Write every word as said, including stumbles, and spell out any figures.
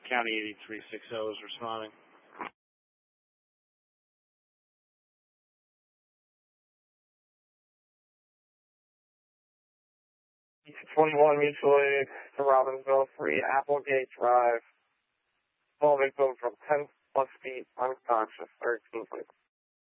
County eighty-three sixty is responding. twenty-one mutual aid to Robbinsville, three Applegate Drive. Small victim from ten plus feet, unconscious, thirteen, please.